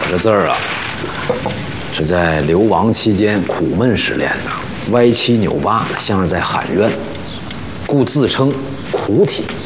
这字儿啊，是在流亡期间苦闷时练的，歪七扭八，像是在喊冤，故自称苦体。